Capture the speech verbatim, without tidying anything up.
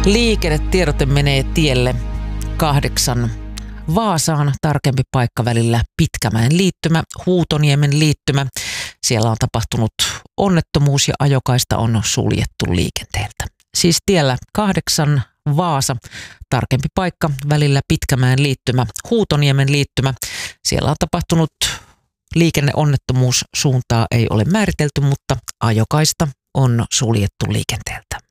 Liikennetiedote menee tielle kahdeksan Vaasaan, tarkempi paikka välillä Pitkämäen liittymä, Huutoniemen liittymä. Siellä on tapahtunut onnettomuus ja ajokaista on suljettu liikenteeltä. Siis tiellä kahdeksan Vaasa, tarkempi paikka välillä Pitkämäen liittymä, Huutoniemen liittymä. Siellä on tapahtunut liikenneonnettomuus, suuntaa ei ole määritelty, mutta ajokaista on suljettu liikenteeltä.